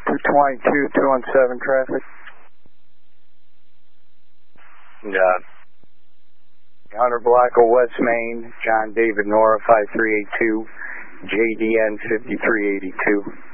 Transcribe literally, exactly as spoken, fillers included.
two twenty-two, two one seven traffic. Yeah. Hunter Blackwell, West Main, John David Nora, five three eight two, J D N fifty-three eighty-two.